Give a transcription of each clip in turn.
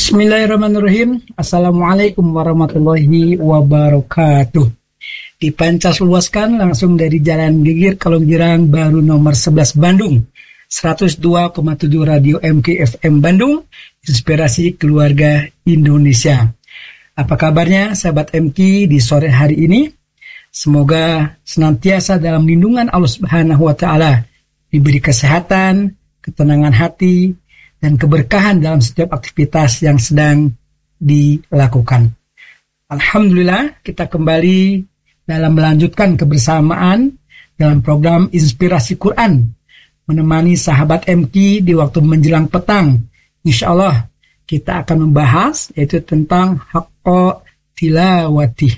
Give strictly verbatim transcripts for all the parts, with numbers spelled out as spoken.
Bismillahirrahmanirrahim. Assalamualaikum warahmatullahi wabarakatuh. Dipancasluaskan langsung dari Jalan Gigir Kalongjirang Baru nomor sebelas Bandung, seratus dua koma tujuh Radio M K F M Bandung, Inspirasi Keluarga Indonesia. Apa kabarnya sahabat M K di sore hari ini? Semoga senantiasa dalam lindungan Allah Subhanahu wa taala, diberi kesehatan, ketenangan hati, dan keberkahan dalam setiap aktivitas yang sedang dilakukan. Alhamdulillah, kita kembali dalam melanjutkan kebersamaan dalam program Inspirasi Quran, menemani sahabat M K di waktu menjelang petang. Insya Allah kita akan membahas yaitu tentang haqqa tilawati.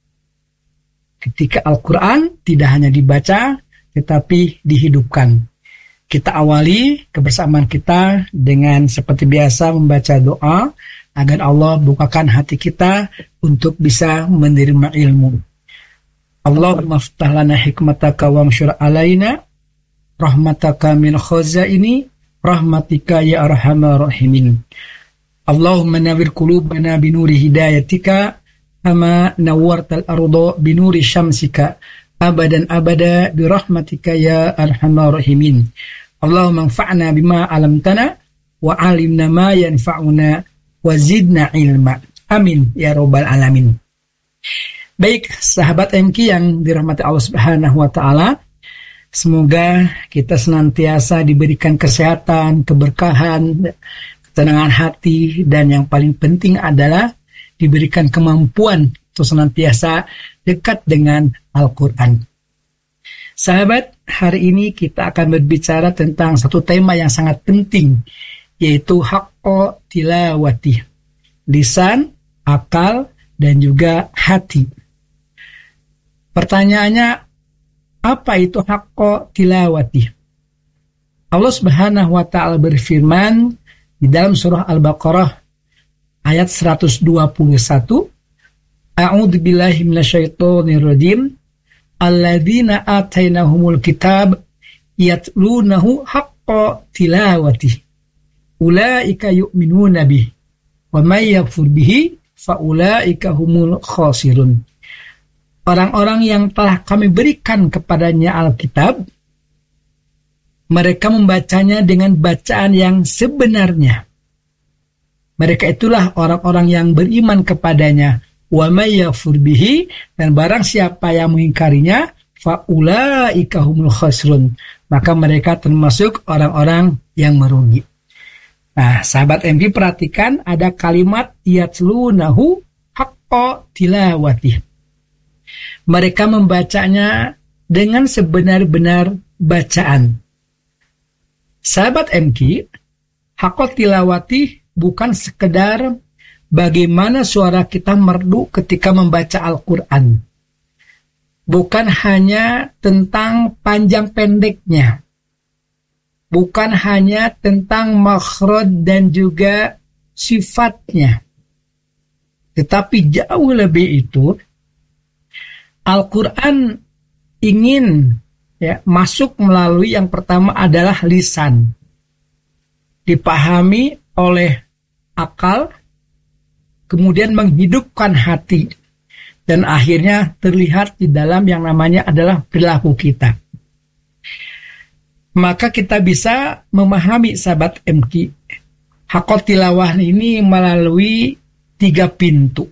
Ketika Al-Quran tidak hanya dibaca, tetapi dihidupkan. Kita awali kebersamaan kita dengan seperti biasa membaca doa agar Allah bukakan hati kita untuk bisa menerima ilmu. Allahumma ftah lana hikmataka wa amsyur alaina rahmataka min khazaini rahmatika ya arhamar rahimin. Allahumma nawwir qulubana binuri hidayatika kama nawwartal arda binuri syamsika abadan abada birahmatika ya arhamar rahimin. Allahumma anfa'na bima 'allamtana wa 'allimna ma yanfa'una wa zidna ilma. Amin ya rabbal alamin. Baik, sahabat M K yang dirahmati Allah Subhanahu wa taala, semoga kita senantiasa diberikan kesehatan, keberkahan, ketenangan hati, dan yang paling penting adalah diberikan kemampuan untuk senantiasa dekat dengan Al-Quran. Sahabat, hari ini kita akan berbicara tentang satu tema yang sangat penting, yaitu haqqa tilawati, lisan, akal, dan juga hati. Pertanyaannya, apa itu haqqa tilawati? Allah Subhanahu wa taala berfirman di dalam surah Al-Baqarah ayat seratus dua puluh satu, A'udzubillahi minasyaitonir rajim. Alladzina atainahumul kitab yatlunahu haqqa tilawati ulaika yu'minuna bih wa may yakfur bihi fa ulaika humul khasirun. Orang-orang yang telah kami berikan kepadanya Alkitab, mereka membacanya dengan bacaan yang sebenarnya. Mereka itulah orang-orang yang beriman kepadanya. Wa may yakfur bihi, dan barang siapa yang mengingkarinya, fa ulaika humul khasirun, maka mereka termasuk orang-orang yang merugi. Nah, sahabat M P, perhatikan ada kalimat yatlunahu haqqa tilawati. Mereka membacanya dengan sebenar-benar bacaan. Sahabat M K, haqqa tilawati bukan sekedar bagaimana suara kita merdu ketika membaca Al-Quran. Bukan hanya tentang panjang pendeknya. Bukan hanya tentang makhraj dan juga sifatnya. Tetapi jauh lebih itu, Al-Quran ingin ya, masuk melalui yang pertama adalah lisan. Dipahami oleh akal, kemudian menghidupkan hati, dan akhirnya terlihat di dalam yang namanya adalah perilaku kita. Maka kita bisa memahami sahabat M K, haqqa tilawah ini melalui tiga pintu.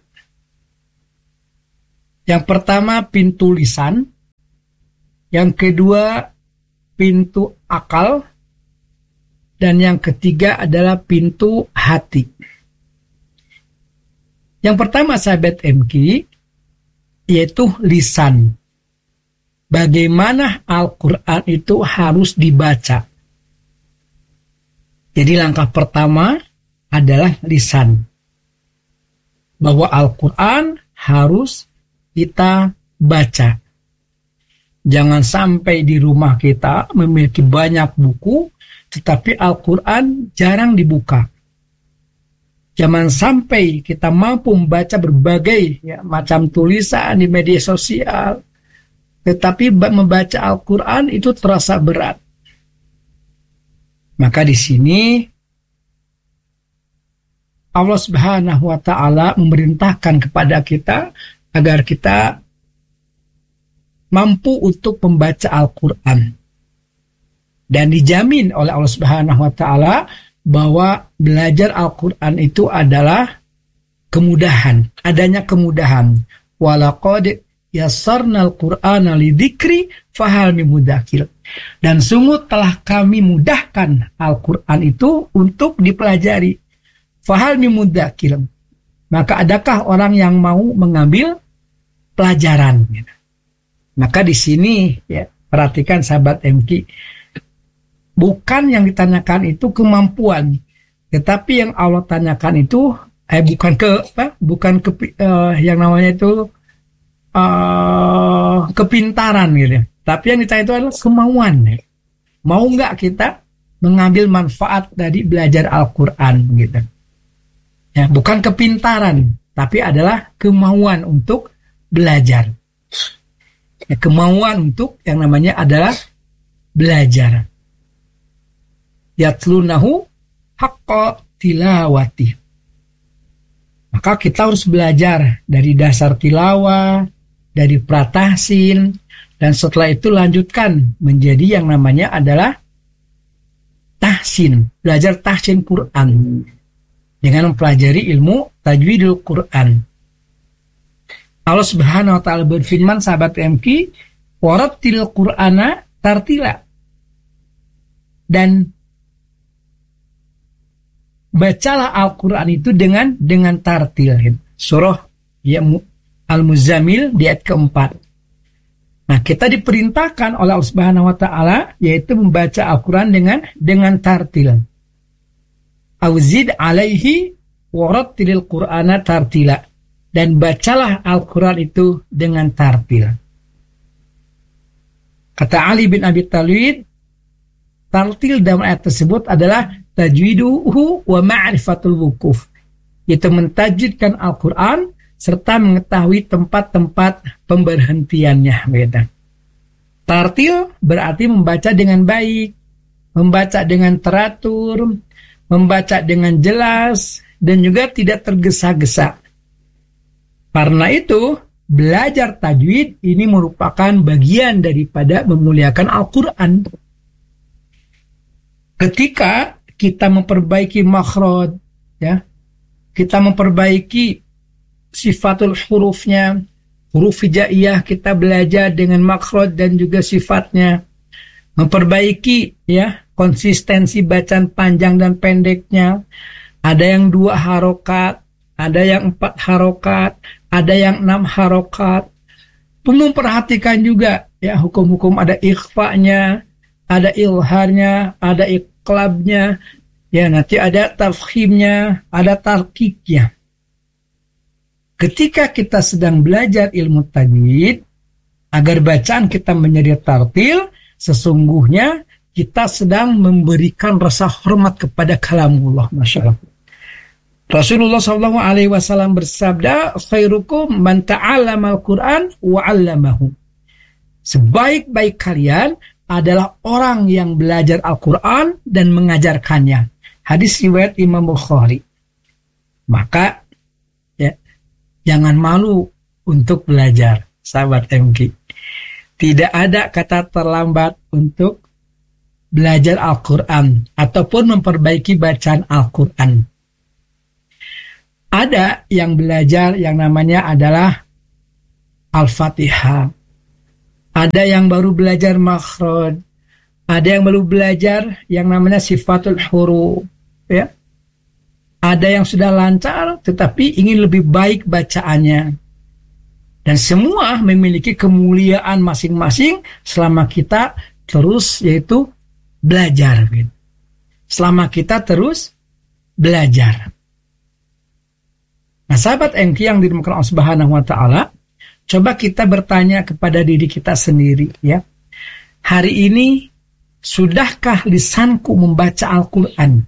Yang pertama pintu lisan, yang kedua pintu akal, dan yang ketiga adalah pintu hati. Yang pertama sahabat M K, yaitu lisan. Bagaimana Al-Quran itu harus dibaca. Jadi langkah pertama adalah lisan. Bahwa Al-Quran harus kita baca. Jangan sampai di rumah kita memiliki banyak buku, tetapi Al-Quran jarang dibuka. Jangan sampai kita mampu membaca berbagai ya, macam tulisan di media sosial, tetapi membaca Al-Quran itu terasa berat. Maka di sini Allah Subhanahu wa taala memerintahkan kepada kita agar kita mampu untuk membaca Al-Qur'an. Dan dijamin oleh Allah Subhanahu wa taala bahwa belajar Al-Qur'an itu adalah kemudahan, adanya kemudahan. Walaqad yassarnal Qur'ana lidzikri fahal min mudzakir. Dan sungguh telah kami mudahkan Al-Qur'an itu untuk dipelajari. Fahal min mudzakir. Maka adakah orang yang mau mengambil pelajaran? Maka di sini ya, perhatikan sahabat M K, bukan yang ditanyakan itu kemampuan, tetapi yang Allah tanyakan itu eh bukan ke apa? Bukan ke uh, yang namanya itu uh, kepintaran gitu. Tapi yang ditanya itu adalah kemauan. Ya. Mau nggak kita mengambil manfaat dari belajar Al-Qur'an gitu. Ya, bukan kepintaran, tapi adalah kemauan untuk belajar. Ya, kemauan untuk yang namanya adalah belajar. Yatlunahu haqqa tilawati. Maka kita harus belajar dari dasar tilawah, dari pratahsin, dan setelah itu lanjutkan menjadi yang namanya adalah tahsin, belajar tahsin Quran dengan mempelajari ilmu tajwidul Quran. Allah Subhanahu wa taala berfirman, sahabat M K, warattil Qur'ana tartila. Dan bacalah Al-Qur'an itu dengan dengan tartil. Surah ya, Al-Muzammil di ayat keempat. Nah, kita diperintahkan oleh Allah Subhanahu wa taala yaitu membaca Al-Qur'an dengan dengan tartil. Auzid alaihi warattilil Qur'ana tartila. Dan bacalah Al-Qur'an itu dengan tartil. Kata Ali bin Abi Thalib, tartil dalam ayat tersebut adalah tajwiduhu wa ma'rifatul wukuf, yaitu mentajwidkan Al-Qur'an serta mengetahui tempat-tempat pemberhentiannya. Beda. Tartil berarti membaca dengan baik, membaca dengan teratur, membaca dengan jelas, dan juga tidak tergesa-gesa. Karena itu, belajar tajwid ini merupakan bagian daripada memuliakan Al-Qur'an. Ketika kita memperbaiki makhraj, ya, kita memperbaiki sifatul hurufnya, huruf hijaiyah kita belajar dengan makhraj dan juga sifatnya, memperbaiki ya konsistensi bacaan panjang dan pendeknya, ada yang dua harokat, ada yang empat harokat, ada yang enam harokat. Memperhatikan juga ya hukum-hukum, ada ikhfa'nya, ada ilharnya, ada iqlabnya, ya nanti ada tafkhimnya, ada tarkiknya. Ketika kita sedang belajar ilmu tajwid, agar bacaan kita menjadi tartil, sesungguhnya kita sedang memberikan rasa hormat kepada kalamullah. Masya Allah. Rasulullah shallallahu alaihi wasallam bersabda, khairukum man ta'allama al-Quran wa 'allamahu. Sebaik-baik kalian adalah orang yang belajar Al-Quran dan mengajarkannya. Hadis riwayat Imam Bukhari. Maka ya, jangan malu untuk belajar, sahabat M K. Tidak ada kata terlambat untuk belajar Al-Quran ataupun memperbaiki bacaan Al-Quran. Ada yang belajar yang namanya adalah Al-Fatihah. Ada yang baru belajar makhraj. Ada yang baru belajar yang namanya sifatul huruf. Ya. Ada yang sudah lancar tetapi ingin lebih baik bacaannya. Dan semua memiliki kemuliaan masing-masing selama kita terus yaitu belajar. Selama kita terus belajar. Nah, sahabat M K yang dimuliakan Allah Subhanahu wa taala, coba kita bertanya kepada diri kita sendiri ya. Hari ini sudahkah lisanku membaca Al-Qur'an?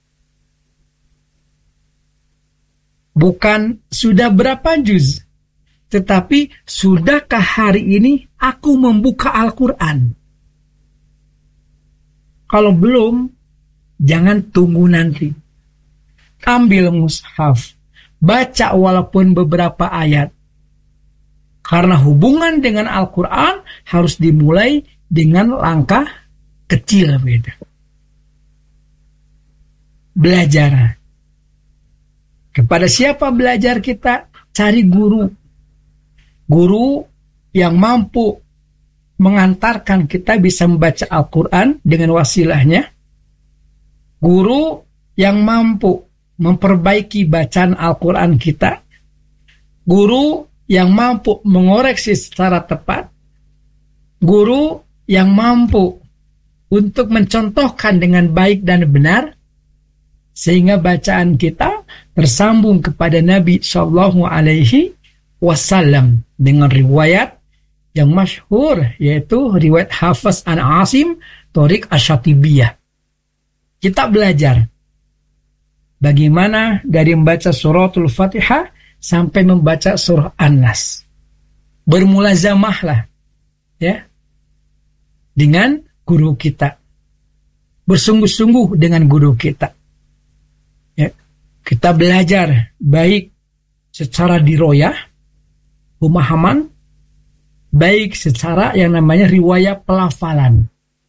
Bukan sudah berapa juz, tetapi sudahkah hari ini aku membuka Al-Qur'an? Kalau belum, jangan tunggu nanti. ambil mushaf, baca walaupun beberapa ayat. Karena hubungan dengan Al-Quran harus dimulai dengan langkah kecil. Gitu. Belajar. Kepada siapa belajar kita? Cari guru. Guru yang mampu mengantarkan kita bisa membaca Al-Quran dengan wasilahnya. Guru yang mampu memperbaiki bacaan Al-Quran kita. Guru yang mampu mengoreksi secara tepat. Guru yang mampu untuk mencontohkan dengan baik dan benar, sehingga bacaan kita tersambung kepada Nabi Shallallahu Alaihi Wasallam dengan riwayat yang masyhur, yaitu riwayat Hafiz an Asim Thoriq Asyatibiyah. Kita belajar bagaimana dari membaca suratul Fatihah sampai membaca surah An-Nas. Bermulazamahlah ya dengan guru kita. Bersungguh-sungguh dengan guru kita. Ya, kita belajar baik secara diroyah, pemahaman, baik secara yang namanya riwayat pelafalan.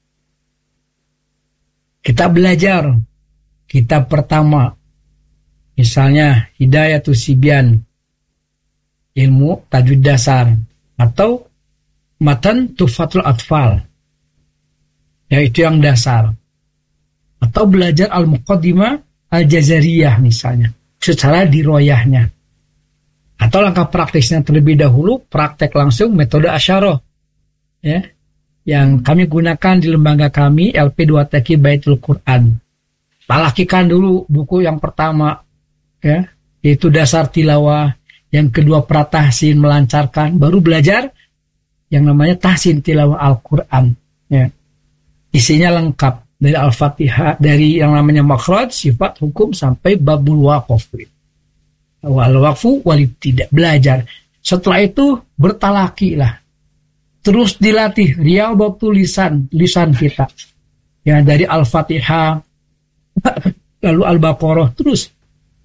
Kita belajar kitab pertama, misalnya Hidayatus Sibyan, ilmu tajwid dasar, atau Matan Tuhfatul Atfal, yaitu yang dasar, atau belajar Al-Muqaddimah Al-Jazariyah misalnya, secara diroyahnya. Atau langkah praktisnya terlebih dahulu, praktek langsung metode Asyarah, ya, yang kami gunakan di lembaga kami L P dua T Q Baitul Quran. Palakikan dulu buku yang pertama, ya, yaitu dasar tilawah. Yang kedua pratahsin, melancarkan. Baru belajar yang namanya tahsin tilawah Al-Quran. Ya. Isinya lengkap dari Al-Fatihah, dari yang namanya makhraj, sifat, hukum sampai babul waqaf. Wal waqfu walib tidak belajar. Setelah itu bertalaki lah. Terus dilatih riyadhatul lisan, lisan kita. Ya, dari Al-Fatihah lalu Al-Baqarah terus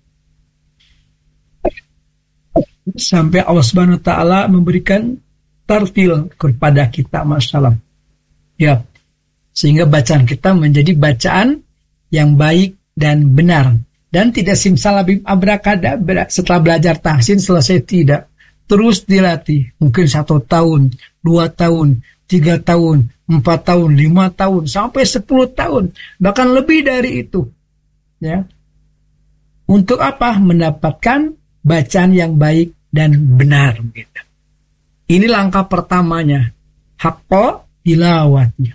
sampai Allah Subhanahu wa taala memberikan tartil kepada kita, masyaallah. Ya. Sehingga bacaan kita menjadi bacaan yang baik dan benar. Dan tidak simsalabim abrakadabra. Setelah belajar tahsin selesai, tidak. Terus dilatih. Mungkin satu tahun, dua tahun, tiga tahun, empat tahun, lima tahun, sampai sepuluh tahun. Bahkan lebih dari itu. Ya. Untuk apa? Mendapatkan bacaan yang baik dan benar. Gitu. Ini langkah pertamanya. Haqqa tilawatnya.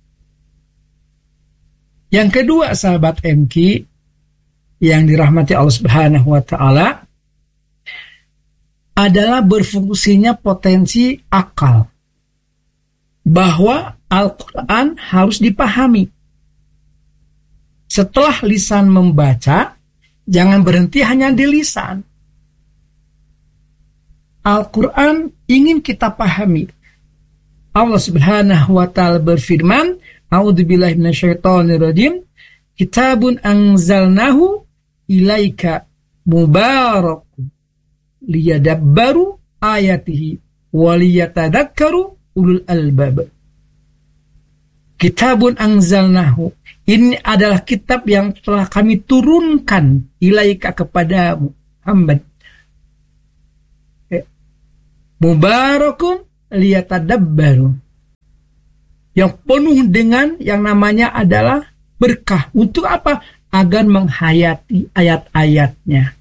Yang kedua, sahabat M Q yang dirahmati Allah Subhanahu wa taala, adalah berfungsinya potensi akal. Bahwa Al-Quran harus dipahami. Setelah lisan membaca, jangan berhenti hanya di lisan. Al-Quran ingin kita pahami. Allah Subhanahu wa taala berfirman, A'udzubillahi minasyaitonirrajim, Kitabun anzalnahu ilaika mubarakun liyadabbaru ayatihi waliyatadakkaru ulul albab. Kitabun anzalnahu, ini adalah kitab yang telah kami turunkan ilaika kepada Muhammad. Mubarakun liyatadabbaru, yang penuh dengan yang namanya adalah berkah. Untuk apa? Agar menghayati ayat-ayatnya.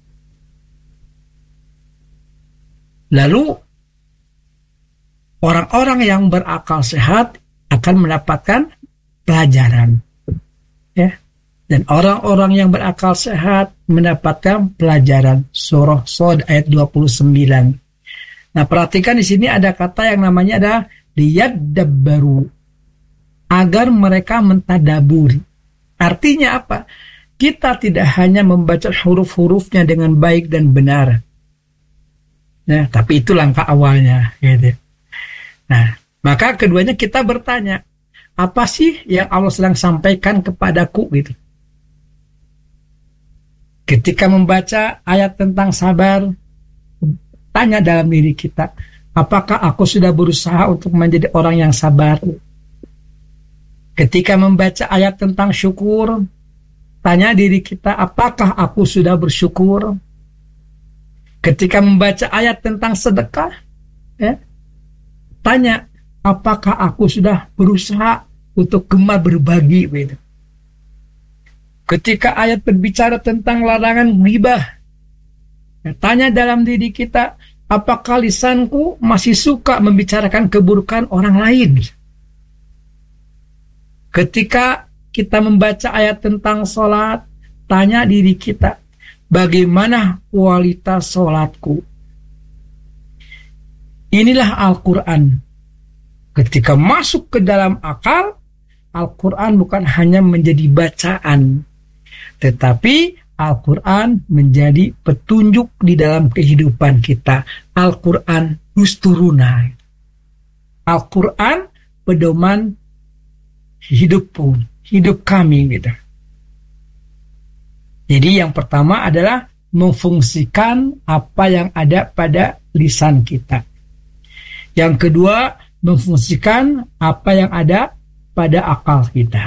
Lalu orang-orang yang berakal sehat akan mendapatkan pelajaran. Ya. Dan orang-orang yang berakal sehat mendapatkan pelajaran. Surah Shad ayat dua puluh sembilan. Nah, perhatikan di sini ada kata yang namanya adalah liyadabbaru, agar mereka mentadaburi. Artinya apa? Kita tidak hanya membaca huruf-hurufnya dengan baik dan benar. Nah, tapi itu langkah awalnya, gitu. Nah, maka keduanya kita bertanya, apa sih yang Allah sedang sampaikan kepadaku, gitu. Ketika membaca ayat tentang sabar, tanya dalam diri kita, apakah aku sudah berusaha untuk menjadi orang yang sabar? Ketika membaca ayat tentang syukur, tanya diri kita, apakah aku sudah bersyukur? Ketika membaca ayat tentang sedekah, ya, tanya, apakah aku sudah berusaha untuk gemar berbagi? Gitu. Ketika ayat berbicara tentang larangan ghibah, ya, tanya dalam diri kita, apakah lisanku masih suka membicarakan keburukan orang lain? Ketika kita membaca ayat tentang sholat, tanya diri kita, bagaimana kualitas sholatku? Inilah Al-Quran. Ketika masuk ke dalam akal, Al-Quran bukan hanya menjadi bacaan, tetapi Al-Quran menjadi petunjuk di dalam kehidupan kita. Al-Quran dusturuna. Al-Quran pedoman hidupku, hidup kami gitu. Jadi yang pertama adalah memfungsikan apa yang ada pada lisan kita. Yang kedua, memfungsikan apa yang ada pada akal kita.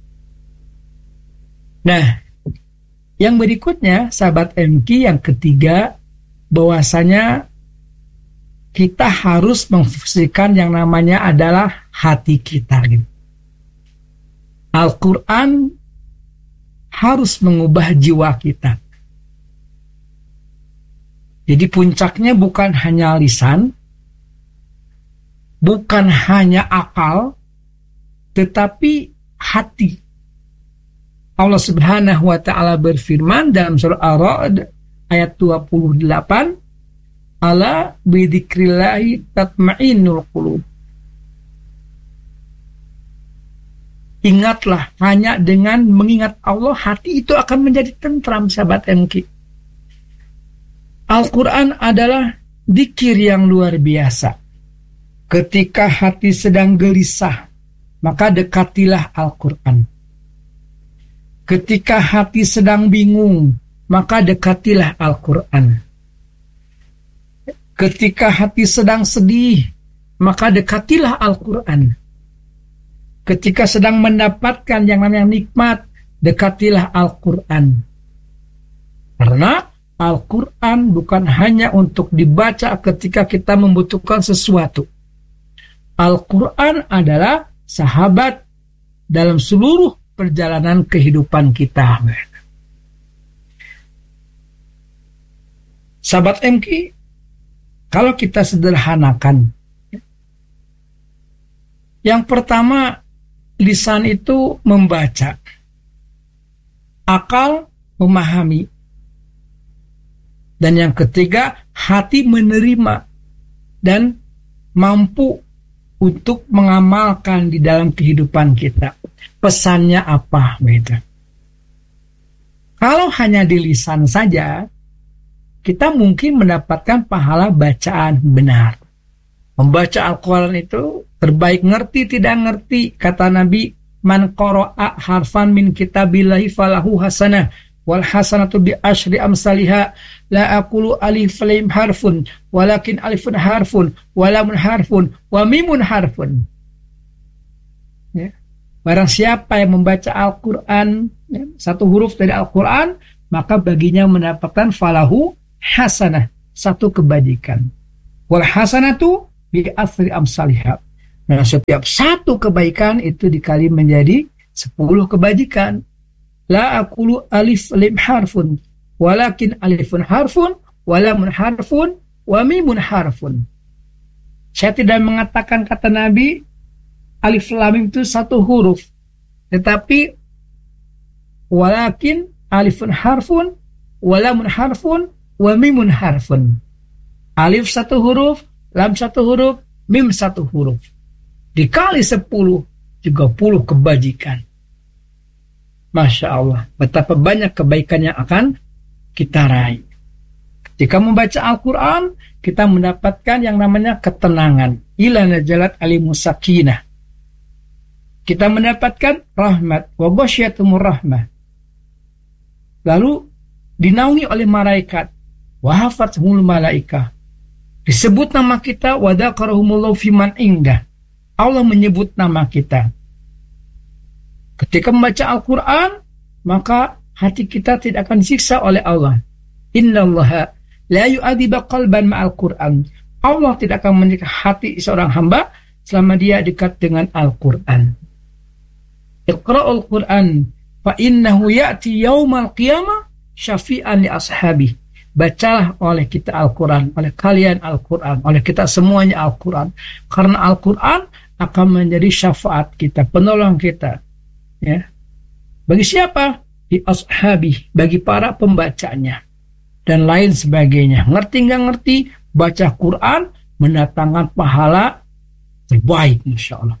Nah, yang berikutnya, sahabat M K, yang ketiga, bahwasanya kita harus memfungsikan yang namanya adalah hati kita gitu. Al-Quran harus mengubah jiwa kita. Jadi puncaknya bukan hanya lisan, bukan hanya akal, tetapi hati. Allah Subhanahu wa Ta'ala berfirman dalam surah Ar-Ra'd ayat dua puluh delapan, ala bidzikrillahi tatma'innul qulub. Ingatlah, hanya dengan mengingat Allah, hati itu akan menjadi tentram, sahabat M K. Al-Quran adalah dzikir yang luar biasa. Ketika hati sedang gelisah, maka dekatilah Al-Quran. Ketika hati sedang bingung, maka dekatilah Al-Quran. Ketika hati sedang sedih, maka dekatilah Al-Quran. Ketika sedang mendapatkan yang namanya nikmat, dekatilah Al-Quran. Karena Al-Quran bukan hanya untuk dibaca ketika kita membutuhkan sesuatu. Al-Quran adalah sahabat dalam seluruh perjalanan kehidupan kita. Sahabat M K, kalau kita sederhanakan, yang pertama, lisan itu membaca, akal memahami, dan yang ketiga, hati menerima dan mampu untuk mengamalkan di dalam kehidupan kita. Pesannya apa? Gitu. Kalau hanya di lisan saja, kita mungkin mendapatkan pahala bacaan benar. Membaca Al-Quran itu terbaik ngerti tidak ngerti. Kata Nabi, man qara'a harfan min kitabillahi falahu hasanah wal hasanatu bi asyri amsalihha. La aqulu alif lam harfun walakin alifun harfun walamun harfun wa mimun harfun. Ya. Barang siapa yang membaca Al-Quran, ya, satu huruf dari Al-Quran, maka baginya mendapatkan falahu hasanah, satu kebajikan. Wal hasanatu bi asyri amsalihha. Nah, setiap satu kebaikan itu dikali menjadi sepuluh kebajikan. La aqulu alif lam harfun walakin alifun harfun walamun harfun wa mimun harfun. Saya tidak mengatakan, kata Nabi, alif lam mim itu satu huruf, tetapi walakin alifun harfun walamun harfun wa mimun harfun. Alif satu huruf, lam satu huruf, mim satu huruf. Dikali sepuluh, tiga puluh kebajikan. Masya Allah, betapa banyak kebaikan yang akan kita raih. Ketika membaca Al-Quran, kita mendapatkan yang namanya ketenangan. Ila najalat alimus sakinah. Kita mendapatkan rahmat. Wa ghasyiatumur rahmah. Lalu dinaungi oleh malaikat. Wa hafathumul malaikah. Disebut nama kita, wa dzakarahumullahu fiman indah. Allah menyebut nama kita. Ketika membaca Al-Quran, maka hati kita tidak akan disiksa oleh Allah. Innallaha la yu'adzibu qalban ma'al Qur'an. Allah tidak akan menyiksa hati seorang hamba selama dia dekat dengan Al-Quran. Iqra'ul Qur'an fa innahu ya'ti yaumal qiyamah syafi'an li ashabi. Bacalah oleh kita Al-Quran, oleh kalian Al-Quran, oleh kita semuanya Al-Quran. Karena Al-Quran akan menjadi syafaat kita, penolong kita. Ya. Bagi siapa? Di ashabi, bagi para pembacanya. Dan lain sebagainya. Ngerti nggak ngerti, baca Quran, mendatangkan pahala terbaik, Masya Allah.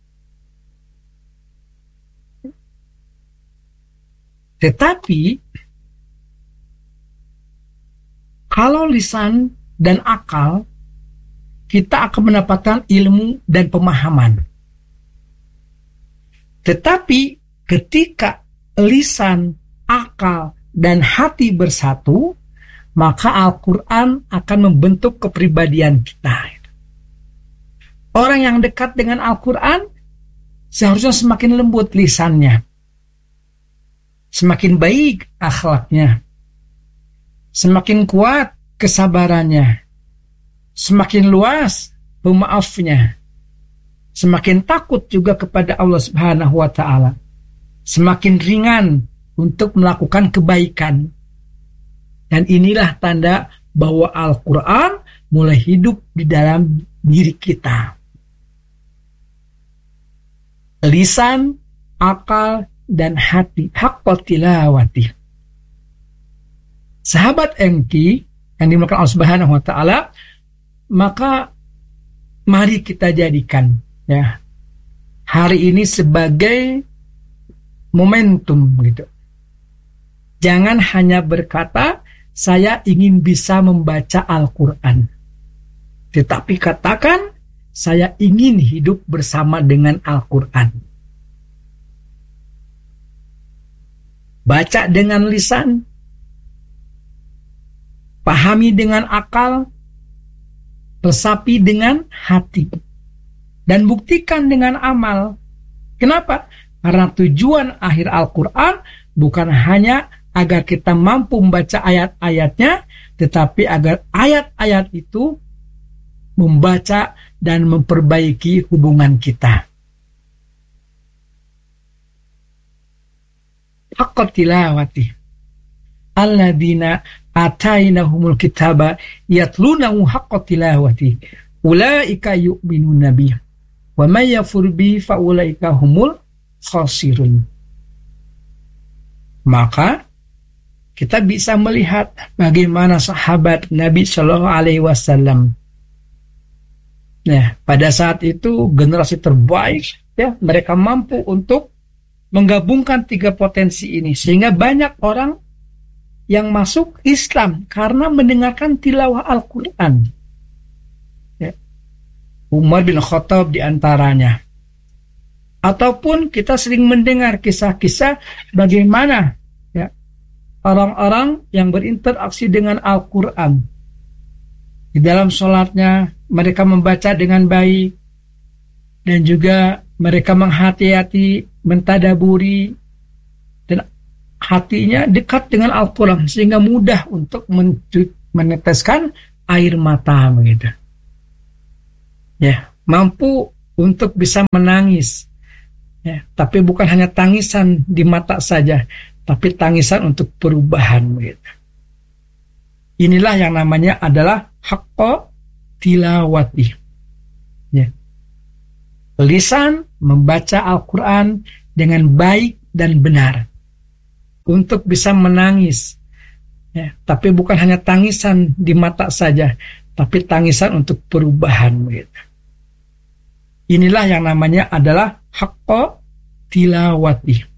Tetapi, kalau lisan dan akal, kita akan mendapatkan ilmu dan pemahaman. Tetapi ketika lisan, akal, dan hati bersatu, maka Al-Quran akan membentuk kepribadian kita. Orang yang dekat dengan Al-Quran seharusnya semakin lembut lisannya, semakin baik akhlaknya, semakin kuat kesabarannya, semakin luas pemaafnya, semakin takut juga kepada Allah Subhanahu wa Ta'ala, semakin ringan untuk melakukan kebaikan. Dan inilah tanda bahwa Al-Quran mulai hidup di dalam diri kita. Lisan, akal, dan hati haqqa tilawati. Sahabat engki yang dimuliakan Allah Subhanahu wa Ta'ala, maka mari kita jadikan ya hari ini sebagai momentum gitu. Jangan hanya berkata saya ingin bisa membaca Al-Quran, tetapi katakan saya ingin hidup bersama dengan Al-Quran. Baca dengan lisan, pahami dengan akal, resapi dengan hati, dan buktikan dengan amal. Kenapa? Karena tujuan akhir Al-Quran bukan hanya agar kita mampu membaca ayat-ayatnya, tetapi agar ayat-ayat itu membaca dan memperbaiki hubungan kita. Haqqa tilawati alladzina atainahumul kitaba yatlunahu haqqa tilawati ulaika yu'minuna bihi wa may yakfur bihi fa ulaika humul khasirun. Maka kita bisa melihat bagaimana sahabat Nabi Shallallahu Alaihi Wasallam. Nah, pada saat itu generasi terbaik, ya, mereka mampu untuk menggabungkan tiga potensi ini sehingga banyak orang yang masuk Islam karena mendengarkan tilawah Al-Quran. Ya. Umar bin Khattab diantaranya. Ataupun kita sering mendengar kisah-kisah bagaimana ya, orang-orang yang berinteraksi dengan Al-Quran. Di dalam sholatnya mereka membaca dengan baik, dan juga mereka menghati-hati, mentadaburi, dan hatinya dekat dengan Al-Quran sehingga mudah untuk meneteskan air mata begitu. Ya, mampu untuk bisa menangis. Ya, tapi bukan hanya tangisan di mata saja, tapi tangisan untuk perubahan begitu. Inilah yang namanya adalah haqqa tilawati. Ya. Lisan membaca Al-Quran dengan baik dan benar untuk bisa menangis. Ya, tapi bukan hanya tangisan di mata saja, tapi tangisan untuk perubahan begitu. Inilah yang namanya adalah haqqa tilawati.